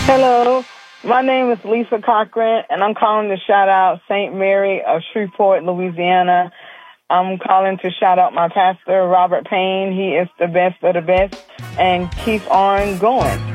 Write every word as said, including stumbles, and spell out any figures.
Hello, my name is Lisa Cochran, and I'm calling to shout out Saint Mary of Shreveport, Louisiana. I'm calling to shout out my pastor, Robert Payne. He is the best of the best, and keep on going.